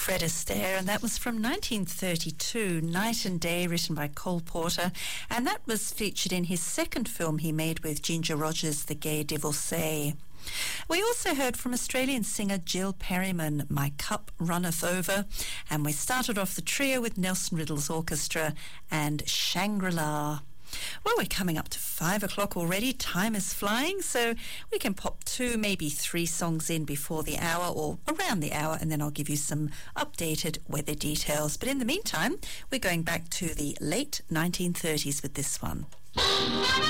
Fred Astaire, and that was from 1932, Night and Day, written by Cole Porter, and that was featured in his second film he made with Ginger Rogers, The Gay Divorcee. We also heard from Australian singer Jill Perryman, My Cup Runneth Over, and we started off the trio with Nelson Riddle's orchestra and Shangri-La. Well, we're coming up to 5 o'clock already. Time is flying, so we can pop 2, maybe 3 songs in before the hour or around the hour, and then I'll give you some updated weather details. But in the meantime, we're going back to the late 1930s with this one.